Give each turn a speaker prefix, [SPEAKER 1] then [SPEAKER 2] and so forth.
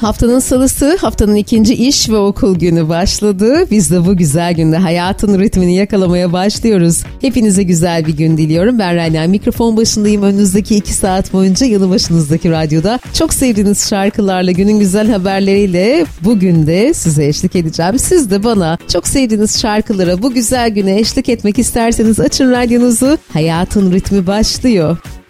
[SPEAKER 1] Haftanın salısı, haftanın ikinci iş ve okul günü başladı. Biz de bu güzel günde hayatın ritmini yakalamaya başlıyoruz. Hepinize güzel bir gün diliyorum. Ben Rayna, mikrofon başındayım. Önünüzdeki 2 saat boyunca yanı başınızdaki radyoda çok sevdiğiniz şarkılarla, günün güzel haberleriyle bugün de size eşlik edeceğim. Siz de bana çok sevdiğiniz şarkılara bu güzel güne eşlik etmek isterseniz açın radyonuzu. Hayatın ritmi başlıyor.